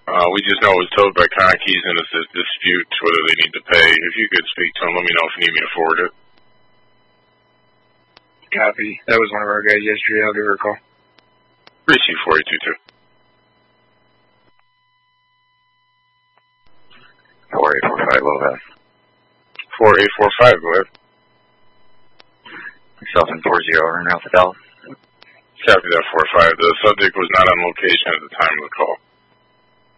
We just know it was towed by Conkeys and it's a dispute whether they need to pay. If you could speak to them, let me know if you need me to forward it. Copy. That was one of our guys yesterday. I'll give her a call. Receive 4822. 4845, what was that? 4845, go ahead. Southern 40 over in Alpha Delta. Copy that 45. The subject was not on location at the time of the call.